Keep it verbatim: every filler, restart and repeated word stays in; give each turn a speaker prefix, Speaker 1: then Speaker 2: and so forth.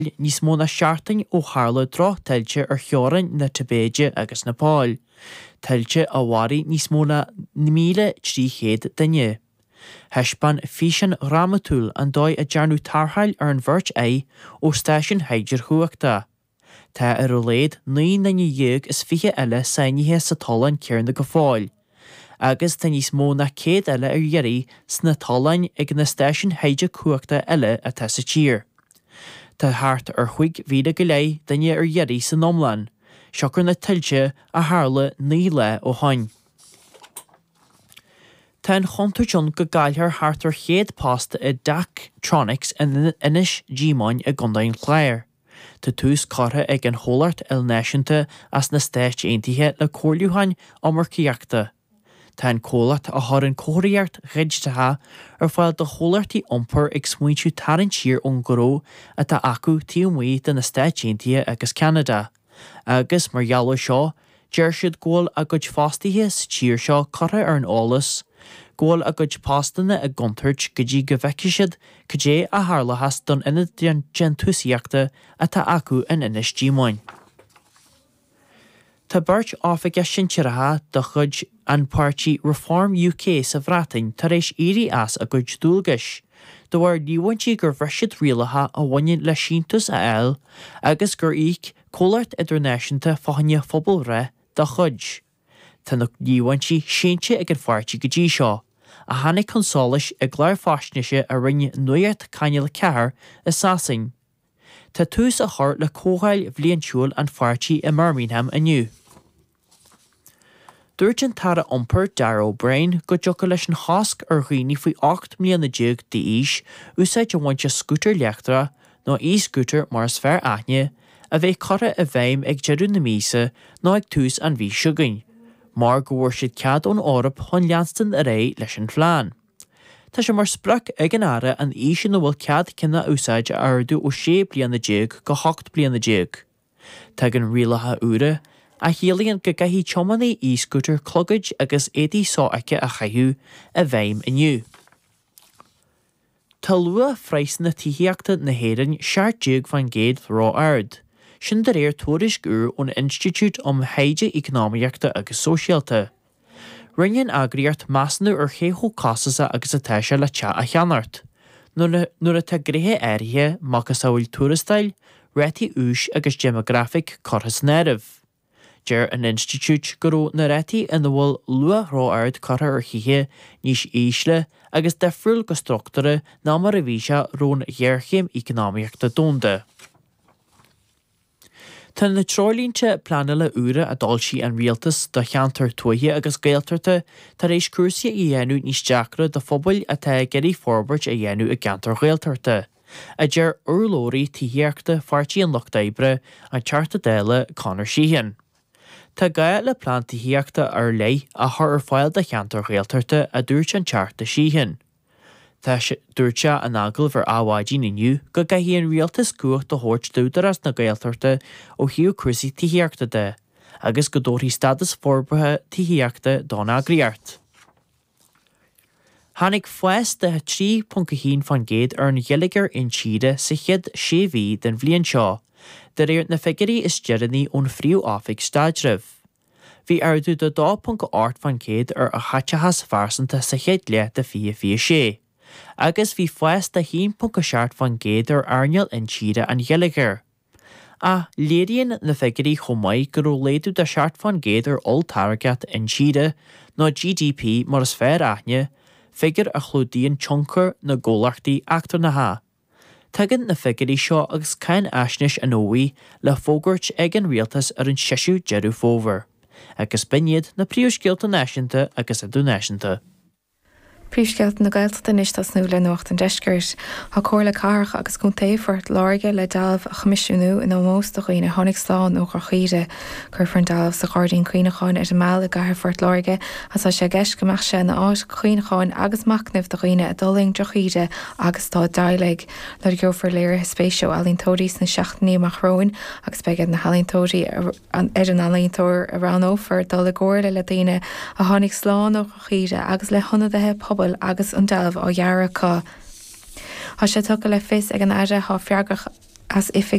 Speaker 1: Níos mó na seaartain ó Charla droch tiltte ar cheorann na Tibéide agus na Páil. Tiltte a bhharí níos mó na míle trí chéad duine. Heispan físin ramatúil an dóid a dearnú tarthail ar an bhirt é ó stáisiún Haidir Chuachta. Tá ar ó léad ní na dhéag is fiche eile sainithe sa talann cearna go fáil. Agus tá níos mó na céad eile ar dhearí sna talann ag na stáisiún Haidir Chuachta eile a tá sa tír. Tá thart ar chuig mhíle go léi duine ar dhearí sa nomlan, seachar na tiltte a tharla ní le ó hain. Tá an chontar John go gailthar thart ar chéad pásta i Daktronics in inis G-máin a Gundain Chléir. Tá tús cartha ag an chólairt ilnéisiúnta as na Stáit Aontaithe le comhliúthain amarcaíochta. Tá an cólacht a thar an cóiríart ghidstathe ar fáil do chólairtaí iompar ag smaointiú tarann tír ón gcró a tá acu tíomhaí den na Stáit Aontaithe agus Canada. Agus mar gheall seo, deir siad gcóil a gcuid fástaithe sa tír seo cartha ar an álas, gcóil a gcuid pástanna a guntarт go dtí go bhfeicisiad go dé a tharlachas don ina gentúsaíochta a tá acu in inis G-máin. Tá beirt áfaice sin tíoratha do chuid an páirtí Reform U K sa bhreatain tar éis éirí as a gcuid dúlgais, do bhar díhaintí gur bhreisiad rialatha a bhaine le síntas a eil agus gur íoc cólacht idirnáisiúnta fáinne phobal ré do chuid. Tá na díhaintí séinte ag an pháirtí go dtí seo, a tháinig consális ag gláir fáisneise a rinne nuirt caine le cethir is sasaing. Tá tús a thart le cóthail bhliansúil an pháirtí i Birmingham aniu. Dúirt an tara iompar Darragh O'Brien go dtiocca leis an hasc ar dhaoine faoi ocht mbliana déag d'aois úsáid a bhainte scútar leachtra nó e-scútar mar is fearr aithne a bheith cartha a bheim ag deireadh na míosa nó ag tús an bhí siúgain, mar go bhfuair siad cead ón árap chun leanstan a ré leis an phlean. Tá sé mar sprach ag an ara an ísin nó bhfuil cead cinna úsáid a ardú ó sé bliana déag go hocht bliana déag. Tá an rialatha úra a chéalaíonn go gaithí teomannaí e-scútar clogaid agus éadaí sáice a chaithú a bheim aniu. Tá lua phrasan na tithaíochta na hÉireann seart déag fan géad rá ard. Sin de réir tuairis gúr ón Institute om Thaide Economiaachta agus Sóisialta. Rinneann agriart measnú ar chéthó casasa agus atá sé le te a cheannart. Nuair a tá gríthe áirithe machchas bhfuil túrastail, réití ús agus demographic corthas néirimh. Deir an Institute go raibh na réití ina bhfuil lua ráard cartha ar chithe níos ísle agus defriúil go struchtúra ná mar a bhí se rón dhearchéim economiaachta dónda. Tá na trálínte pleana le úra a dálsí an rialtas do cheantar tuaithe agus gailtarta tar éis cuasaí i dhéanú níos deacra do phobal atá geirí forbairt a dhéanú a gantar gailtarta. A deir urlóirí tithaíochta pháirtí an Loch D'Oibre an tearta déile Conor Sheehan. Tá gaith le plán tithaíochta ar lei a thar ar fáil de cheantar gailtarta a dúirt an tearta Sheehan. Tá dúirte an aglaibh ar áhhaidí niniu go gaithíonn rialtas cuacht do thabhairt dúdaras na gailtarta ó thiú cuasaí tithaíochta de, agus go dóirí stadas forbartha tithaíochta don agriart. Tháinig foies de trí pont fan géad ar an dheiligear in Tíre sa chead sé bhí den bhliain seo, de réir na figurí is dearanaí ón phríú áfik staidribh. Bhí ardú do dá pont áit fan géad ar a chaitehas farsanta sa chead le de fi fi sé. Agus bhí foies de hín pont seart fan géad ar airneal in Tíre an dheiligear. A léiríonn na figurí chomáid go raibh léadú de seart fan géad ar ol targat in Tíre nó G D P mar is fearr aithne, figur a chlúdaíonn tionchar na ggólachtaí achtar na ha. Tugann na figurí seo agus cain aisnis an óí le fógairt ag an rialtas ar an seisiú jeú fómhar, agus biniad na príomhscéalta náisiúnta agus idirnáisiúnta.
Speaker 2: Príomhscéalta na Gaeltachta níos nó le nuacht an deiscirt, Tá cóirla carach agus gún taobhairt láirge le dalmh a chomisisiúnú in ómós do chuoine tháinig slán ó chorchaide gur fan dalmh sa cháirdín cuioineáin ar an meall a gaitheart láirge as sé gceist gomeach sé na áit cuioineáin agus macnamh do chuoine a doling drochaide agus tá daileig le gheofar léir spéisio alíntóirí na seachtaí amachróin agus beagad na halíntóirí ar an alíntóir a ranófar dul le gcóirla le daine a tháinig slán ó chorchaide agus le honnadathe pobl agus an dalmh ó dhearracha. Tá sé tucha le fis ag an aire há feargach as if